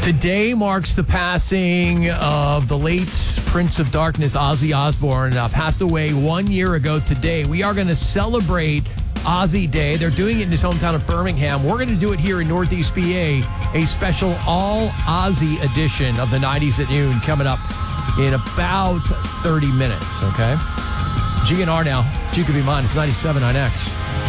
Today marks the passing of the late Prince of Darkness, Ozzy Osbourne, passed away 1 year ago today. We are going to celebrate Ozzy Day. They're doing it in his hometown of Birmingham. We're going to do it here in Northeast PA, a special all Ozzy edition of the 90s at noon coming up in about 30 minutes, okay? GNR now. G could be mine. It's 97 on X.